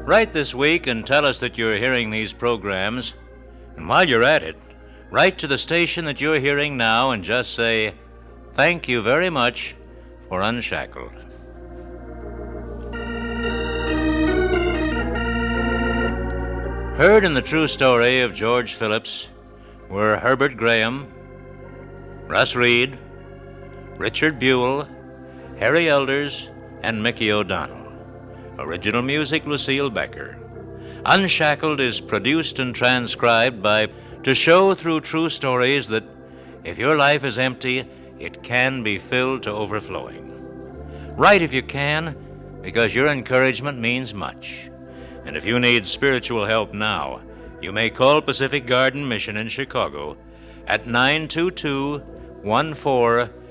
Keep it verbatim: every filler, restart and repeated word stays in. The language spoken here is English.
Write this week and tell us that you're hearing these programs. And while you're at it, write to the station that you're hearing now and just say, "Thank you very much for Unshackled." Heard in the true story of George Phillips were Herbert Graham, Russ Reed, Richard Buell, Harry Elders, and Mickey O'Donnell. Original music, Lucille Becker. Unshackled is produced and transcribed by to show through true stories that if your life is empty, it can be filled to overflowing. Write if you can, because your encouragement means much. And if you need spiritual help now, you may call Pacific Garden Mission in Chicago at nine two two, one four